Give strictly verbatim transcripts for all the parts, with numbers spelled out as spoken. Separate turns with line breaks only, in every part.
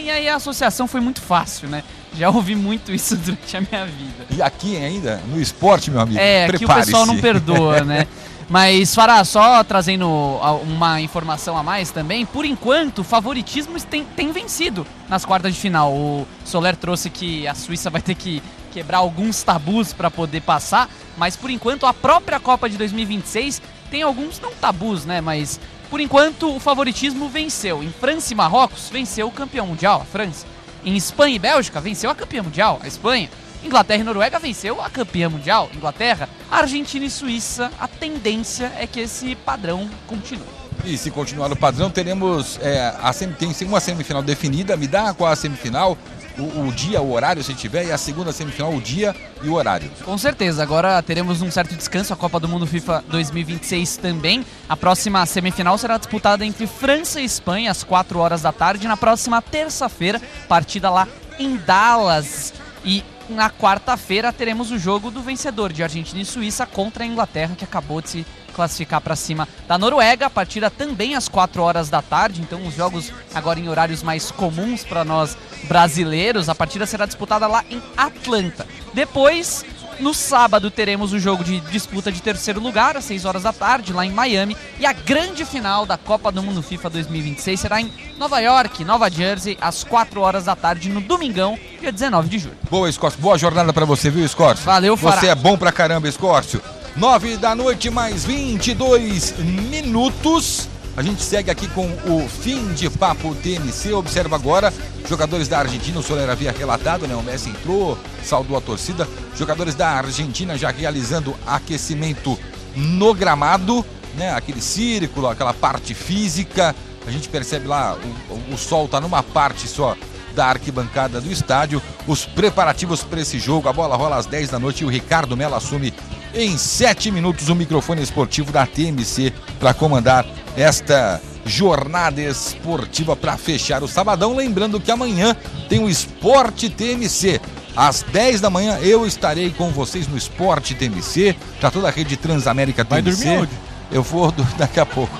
e aí a associação foi muito fácil, né? Já ouvi muito isso durante a minha vida.
E aqui ainda, no esporte, meu amigo,
é, aqui o pessoal não perdoa, né? Mas, Fará, só trazendo uma informação a mais também, por enquanto, o favoritismo tem, tem vencido nas quartas de final. O Soler trouxe que a Suíça vai ter que quebrar alguns tabus para poder passar, mas por enquanto a própria Copa de dois mil e vinte e seis tem alguns, não tabus, né, mas por enquanto o favoritismo venceu. Em França e Marrocos, venceu o campeão mundial, a França. Em Espanha e Bélgica, venceu a campeã mundial, a Espanha. Inglaterra e Noruega venceu a campeã mundial, Inglaterra. Argentina e Suíça, a tendência é que esse padrão continue.
E se continuar no padrão, teremos é, a sem, tem uma semifinal definida. Me dá qual a semifinal, o, o dia, o horário, se tiver, e a segunda semifinal, o dia e o horário.
Com certeza, agora teremos um certo descanso, a Copa do Mundo FIFA dois mil e vinte e seis também. A próxima semifinal será disputada entre França e Espanha, às quatro horas da tarde, na próxima terça-feira, partida lá em Dallas. E na quarta-feira teremos o jogo do vencedor de Argentina e Suíça contra a Inglaterra, que acabou de se classificar para cima da Noruega. A partida também às quatro horas da tarde, então os jogos agora em horários mais comuns para nós brasileiros. A partida será disputada lá em Atlanta. Depois, no sábado, teremos o jogo de disputa de terceiro lugar, às seis horas da tarde, lá em Miami. E a grande final da Copa do Mundo FIFA dois mil e vinte e seis será em Nova York, Nova Jersey, às quatro horas da tarde, no domingão, dia dezenove de julho.
Boa, Escórcio. Boa jornada pra você, viu, Escórcio?
Valeu, Fará.
Você é bom pra caramba, Escórcio. nove da noite, mais vinte e dois minutos. A gente segue aqui com o fim de papo T M C. Observa agora, jogadores da Argentina, o Soler havia relatado, né? O Messi entrou, saudou a torcida. Jogadores da Argentina já realizando aquecimento no gramado, né? Aquele círculo, aquela parte física. A gente percebe lá, o, o sol está numa parte só da arquibancada do estádio. Os preparativos para esse jogo, a bola rola às dez da noite e o Ricardo Mello assume em sete minutos o microfone esportivo da T M C para comandar esta jornada esportiva para fechar o sabadão. Lembrando que amanhã tem o Esporte T M C. Às dez da manhã eu estarei com vocês no Esporte T M C, para toda a rede Transamérica T M C.
Vai dormir onde?
Eu vou daqui a pouco.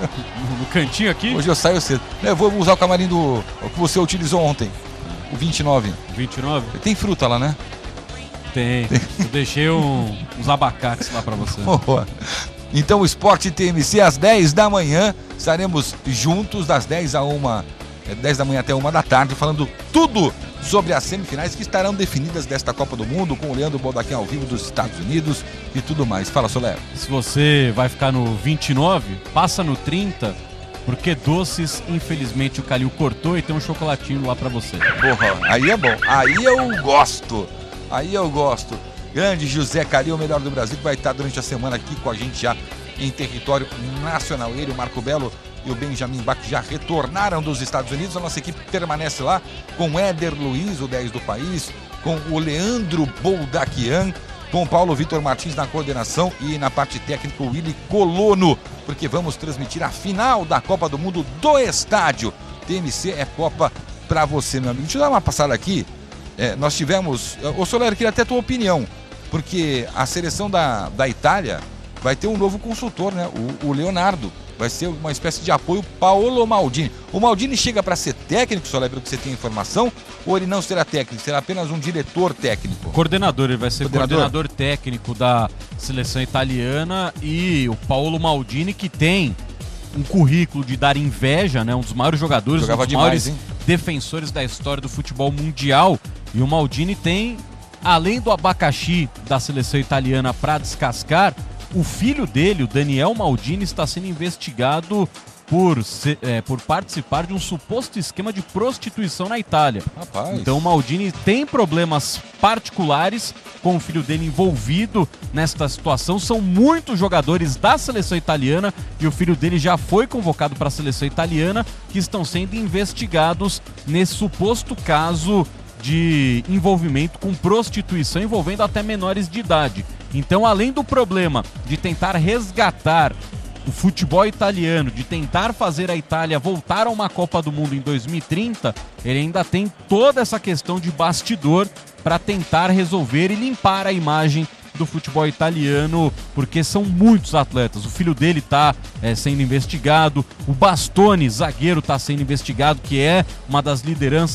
No cantinho aqui?
Hoje eu saio cedo. Eu vou usar o camarim do que você utilizou ontem, o vinte e nove.
vinte e nove?
Tem fruta lá, né?
Tem. Eu deixei um, uns abacates lá pra você.
Boa. Então o Esporte T M C às dez da manhã, estaremos juntos das dez a uma, dez da manhã até uma da tarde, falando tudo sobre as semifinais que estarão definidas desta Copa do Mundo, com o Leandro Baldaquim ao vivo dos Estados Unidos e tudo mais. Fala, Soler.
Se você vai ficar no vinte e nove, passa no trinta, porque doces, infelizmente, o Calil cortou e tem um chocolatinho lá pra você.
Porra, aí é bom. Aí eu gosto. Aí eu gosto. Grande José Calil, o melhor do Brasil, que vai estar durante a semana aqui com a gente já em território nacional. Ele, o Marco Belo e o Benjamin Bach já retornaram dos Estados Unidos. A nossa equipe permanece lá com o Éder Luiz, o dez do país, com o Leandro Boldaquian, com o Paulo Vitor Martins na coordenação e na parte técnica o Willy Colono, porque vamos transmitir a final da Copa do Mundo do estádio. T M C é Copa pra você, meu amigo. Deixa eu dar uma passada aqui. É, nós tivemos... Ô Soler, queria até a tua opinião, porque a seleção da, da Itália vai ter um novo consultor, né? O, o Leonardo. Vai ser uma espécie de apoio Paolo Maldini. O Maldini chega para ser técnico, Soler, pelo que você tem informação, ou ele não será técnico, será apenas um diretor técnico?
Coordenador, ele vai ser
coordenador,
coordenador técnico da seleção italiana, e o Paolo Maldini, que tem um currículo de dar inveja, né? Um dos maiores jogadores,
Jogava
um dos
demais,
maiores
hein?
defensores da história do futebol mundial. E o Maldini tem, além do abacaxi da seleção italiana para descascar, o filho dele, o Daniel Maldini, está sendo investigado por, ser, é, por participar de um suposto esquema de prostituição na Itália.
Rapaz.
Então o Maldini tem problemas particulares com o filho dele envolvido nesta situação. São muitos jogadores da seleção italiana e o filho dele já foi convocado para a seleção italiana, que estão sendo investigados nesse suposto caso de envolvimento com prostituição envolvendo até menores de idade. Então, além do problema de tentar resgatar o futebol italiano, de tentar fazer a Itália voltar a uma Copa do Mundo em dois mil e trinta, ele ainda tem toda essa questão de bastidor para tentar resolver e limpar a imagem do futebol italiano, porque são muitos atletas. O filho dele está é, sendo investigado, o Bastoni, zagueiro, está sendo investigado, que é uma das lideranças